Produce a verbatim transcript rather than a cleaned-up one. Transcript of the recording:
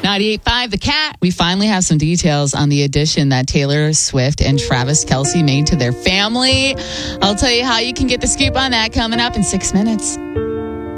ninety-eight point five The Cat. We finally have some details on the addition that Taylor Swift and Travis Kelce made to their family. I'll tell you how you can get the scoop on that coming up in six minutes.